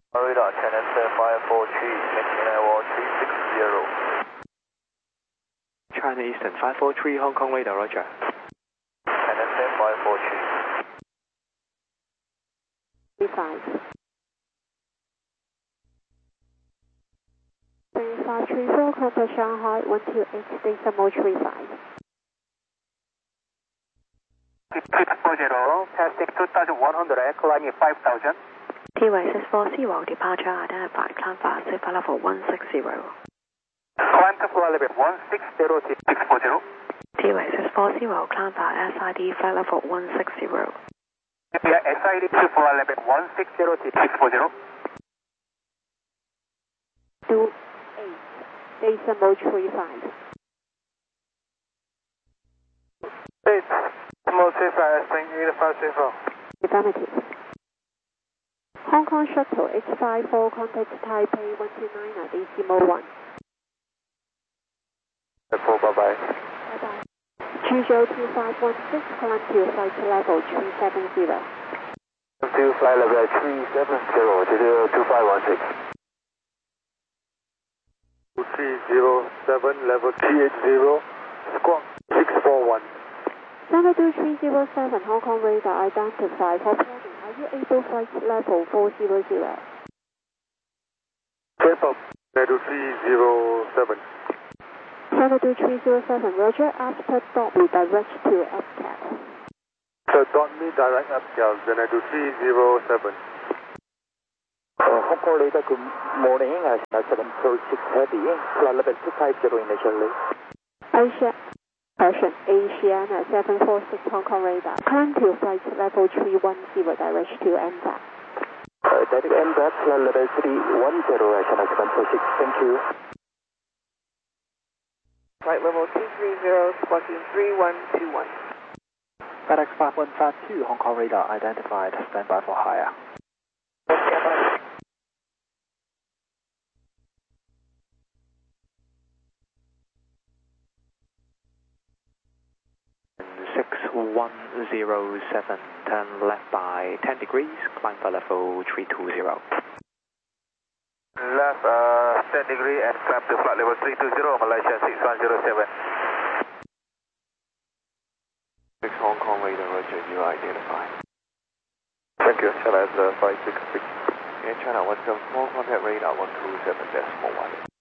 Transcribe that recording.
Radar China 543, maintain level 360. China Eastern 543, Hong Kong radar, roger. China 543. 35. 3534, contact Shanghai 128, decimal 35. 640, passing 2100, climbing 5000. T-Way 640, departure identified, climb fast, flight level 160. Climb to flight level 160, 640. T-Way 640, climb fast, SID, flight level 160. Yeah, SID to flight level 160, 640. 28, decimal 35. 8, decimal 35, ascending 8534. Affirmative. Hong Kong Shuttle H54, contact Taipei 129, decimal 1. Bye-bye. Bye-bye. 202516, climb to flight level 370. To flight level 370, to 2516. 307, level 380, squawk 641. 72307, Hong Kong radar identified. For planning, are you able flight level 400? Tempo, level 307. 72307, roger, after dot we direct to FCAL. So dot me direct FCAL, then I do 307. Hong Kong radar, good morning. I 746 heavy, flight level 250 initially. Asiana 746 Hong Kong radar. Climb to flight level 310, direct to MVAC. Direct MVAC, flight level 310, Asiana 746, thank you. Flight level 230, squawking 3121. FedEx 5152, Hong Kong radar identified, standby for higher. Standby. 6107, turn left by 10 degrees, climb for level 320. Left 10 degree and climb to flight level 320, Malaysia 6107. 6 Hong Kong radar, roger, you are identified. Thank you, China 566. Air China 174, contact radar 127.1.